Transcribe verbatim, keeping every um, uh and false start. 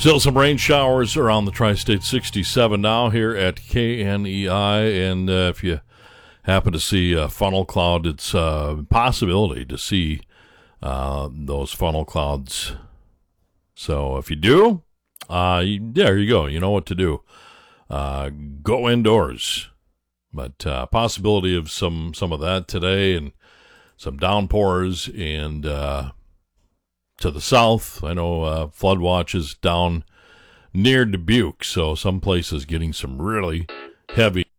Still some rain showers around the tri-state. Sixty-seven now here at K N E I, and uh, if you happen to see a funnel cloud, it's a possibility to see uh, those funnel clouds. So if you do, uh, you, there you go. You know what to do. Uh, go indoors. But uh, possibility of some, some of that today, and some downpours, and uh, to the south, I know uh, flood watch is down near Dubuque, so some places getting some really heavy